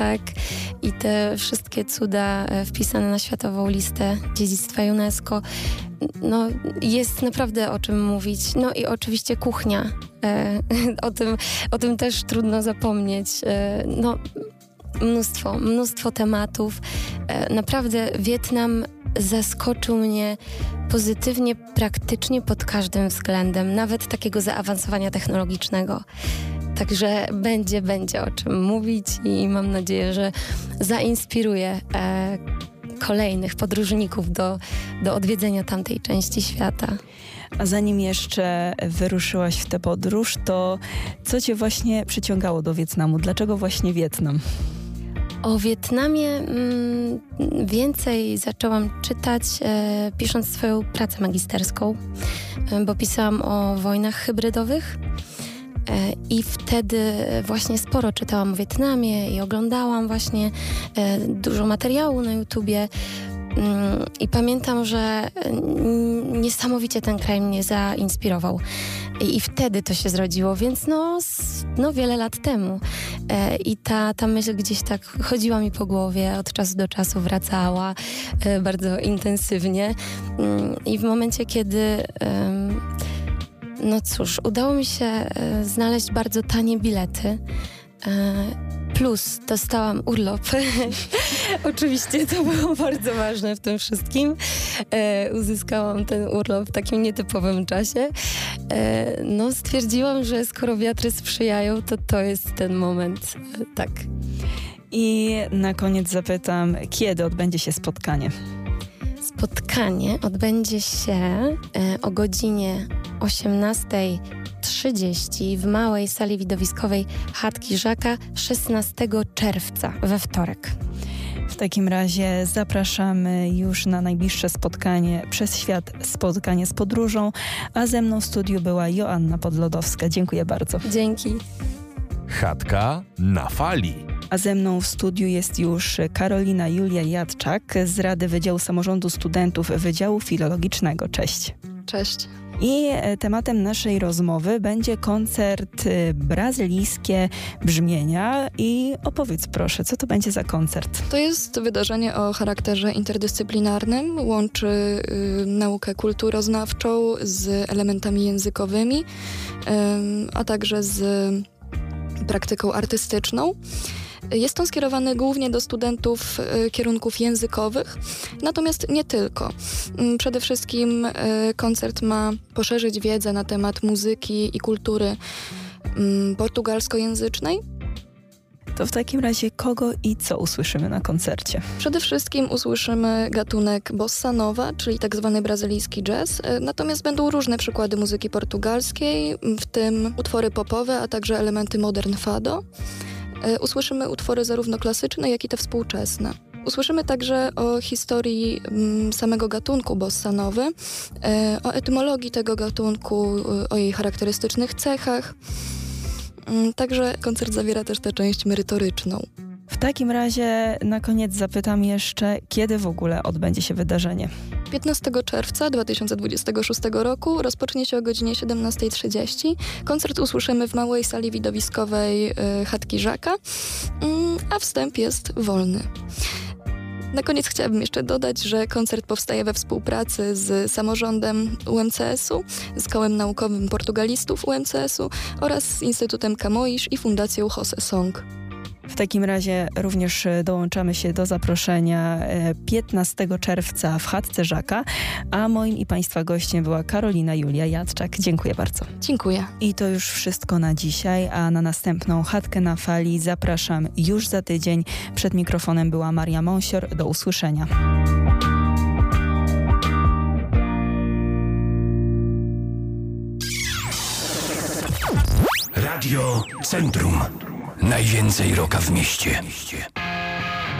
tak. I te wszystkie cuda wpisane na Światową Listę Dziedzictwa UNESCO. No, jest naprawdę o czym mówić. No i oczywiście kuchnia. O tym też trudno zapomnieć. No, mnóstwo tematów. Naprawdę Wietnam zaskoczył mnie pozytywnie, praktycznie pod każdym względem, nawet takiego zaawansowania technologicznego. Także będzie o czym mówić i mam nadzieję, że zainspiruje kolejnych podróżników do odwiedzenia tamtej części świata. A zanim jeszcze wyruszyłaś w tę podróż, to co cię właśnie przyciągało do Wietnamu? Dlaczego właśnie Wietnam? O Wietnamie więcej zaczęłam czytać, pisząc swoją pracę magisterską, bo pisałam o wojnach hybrydowych i wtedy właśnie sporo czytałam o Wietnamie i oglądałam właśnie dużo materiału na YouTubie. I pamiętam, że niesamowicie ten kraj mnie zainspirował. I wtedy to się zrodziło, więc no wiele lat temu. I ta myśl gdzieś tak chodziła mi po głowie, od czasu do czasu wracała bardzo intensywnie. I w momencie, kiedy no cóż, udało mi się znaleźć bardzo tanie bilety, plus dostałam urlop. Oczywiście to było bardzo ważne w tym wszystkim. Uzyskałam ten urlop w takim nietypowym czasie. No stwierdziłam, że skoro wiatry sprzyjają, to jest ten moment. Tak. I na koniec zapytam, kiedy odbędzie się spotkanie? Spotkanie odbędzie się o godzinie 18:30 w małej sali widowiskowej Chatki Żaka 16 czerwca we wtorek. W takim razie zapraszamy już na najbliższe spotkanie Przez Świat, spotkanie z podróżą, a ze mną w studiu była Joanna Podlodowska. Dziękuję bardzo. Dzięki. Chatka na fali. A ze mną w studiu jest już Karolina Julia Jadczak z Rady Wydziału Samorządu Studentów Wydziału Filologicznego. Cześć. Cześć. I tematem naszej rozmowy będzie koncert Brazylijskie Brzmienia. I opowiedz proszę, co to będzie za koncert? To jest wydarzenie o charakterze interdyscyplinarnym. Łączy naukę kulturoznawczą z elementami językowymi, a także z praktyką artystyczną. Jest on skierowany głównie do studentów kierunków językowych, natomiast nie tylko. Przede wszystkim koncert ma poszerzyć wiedzę na temat muzyki i kultury portugalskojęzycznej. To w takim razie kogo i co usłyszymy na koncercie? Przede wszystkim usłyszymy gatunek bossa nova, czyli tak zwany brazylijski jazz, natomiast będą różne przykłady muzyki portugalskiej, w tym utwory popowe, a także elementy modern fado. Usłyszymy utwory zarówno klasyczne, jak i te współczesne. Usłyszymy także o historii samego gatunku bossa nowy, o etymologii tego gatunku, o jej charakterystycznych cechach. Także koncert zawiera też tę część merytoryczną. W takim razie na koniec zapytam jeszcze, kiedy w ogóle odbędzie się wydarzenie? 15 czerwca 2026 roku rozpocznie się o godzinie 17:30. Koncert usłyszymy w małej sali widowiskowej Chatki Żaka, a wstęp jest wolny. Na koniec chciałabym jeszcze dodać, że koncert powstaje we współpracy z samorządem UMCS-u, z Kołem Naukowym Portugalistów UMCS-u oraz z Instytutem Camões i Fundacją José Song. W takim razie również dołączamy się do zaproszenia 15 czerwca w Chatce Żaka, a moim i Państwa gościem była Karolina Julia Jadczak. Dziękuję bardzo. Dziękuję. I to już wszystko na dzisiaj, a na następną Chatkę na fali zapraszam już za tydzień. Przed mikrofonem była Maria Monsior. Do usłyszenia. Radio Centrum. Najwięcej rocka w mieście.